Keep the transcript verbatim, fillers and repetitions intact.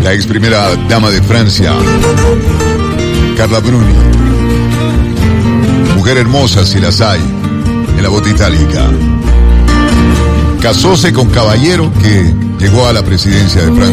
la ex primera dama de Francia, Carla Bruni. Mujer hermosa si las hay en la bota itálica. Casóse con caballero que llegó a la presidencia de Francia.